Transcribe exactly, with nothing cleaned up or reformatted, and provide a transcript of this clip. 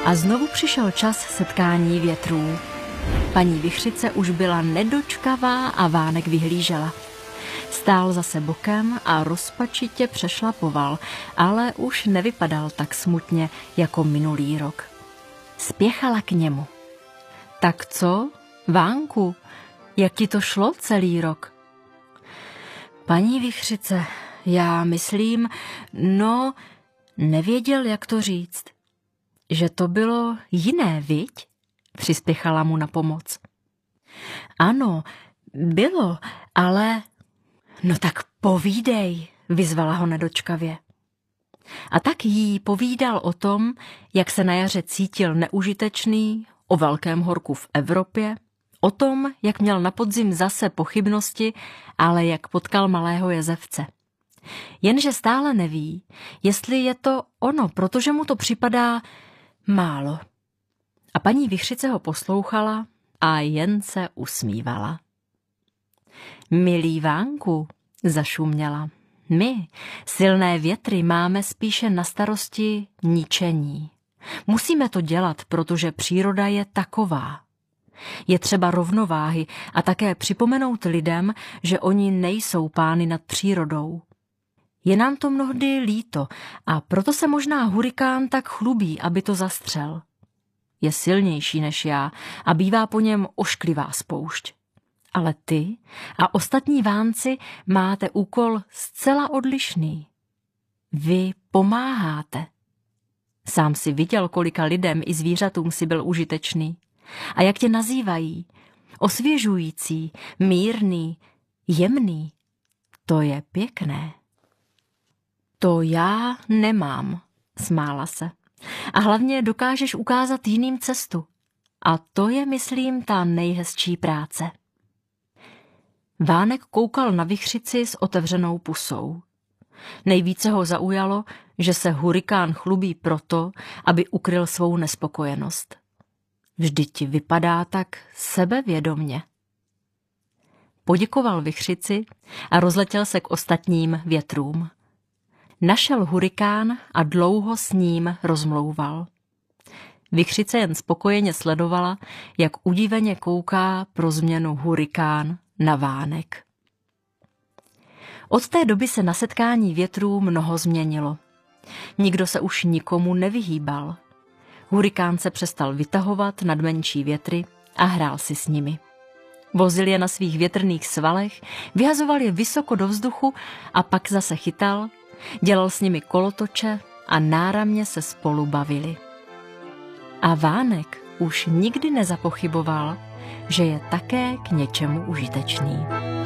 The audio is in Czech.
A znovu přišel čas setkání větrů. Paní Vichřice už byla nedočkavá a Vánek vyhlížela. Stál zase bokem a rozpačitě přešlapoval, ale už nevypadal tak smutně jako minulý rok. Spěchala k němu. Tak co, Vánku, jak ti to šlo celý rok? Paní Vichřice, já myslím, no, nevěděl, jak to říct. Že to bylo jiné, viď? Přispěchala mu na pomoc. Ano, bylo, ale... No tak povídej, vyzvala ho nedočkavě. A tak jí povídal o tom, jak se na jaře cítil neužitečný, o velkém horku v Evropě, o tom, jak měl na podzim zase pochybnosti, ale jak potkal malého jezevce. Jenže stále neví, jestli je to ono, protože mu to připadá málo. A paní Vichřice ho poslouchala a jen se usmívala. Milý Vánku, zašuměla, my, silné větry, máme spíše na starosti ničení. Musíme to dělat, protože příroda je taková. Je třeba rovnováhy a také připomenout lidem, že oni nejsou pány nad přírodou. Je nám to mnohdy líto a proto se možná hurikán tak chlubí, aby to zastřel. Je silnější než já a bývá po něm ošklivá spoušť. Ale ty a ostatní Vánci máte úkol zcela odlišný. Vy pomáháte. Sám si viděl, kolika lidem i zvířatům si byl užitečný. A jak tě nazývají? Osvěžující, mírný, jemný. To je pěkné. To já nemám, smála se. A hlavně dokážeš ukázat jiným cestu. A to je, myslím, ta nejhezčí práce. Vánek koukal na Vichřici s otevřenou pusou. Nejvíce ho zaujalo, že se hurikán chlubí proto, aby ukryl svou nespokojenost. Vždyť ti vypadá tak sebevědomně. Poděkoval Vichřici a rozletěl se k ostatním větrům. Našel hurikán a dlouho s ním rozmlouval. Vichřice jen spokojeně sledovala, jak udiveně kouká pro změnu hurikán na Vánek. Od té doby se na setkání větrů mnoho změnilo. Nikdo se už nikomu nevyhýbal. Hurikán se přestal vytahovat nad menší větry a hrál si s nimi. Vozil je na svých větrných svalech, vyhazoval je vysoko do vzduchu a pak zase chytal, dělal s nimi kolotoče a náramně se spolu bavili. A Vánek už nikdy nezapochyboval, že je také k něčemu užitečný.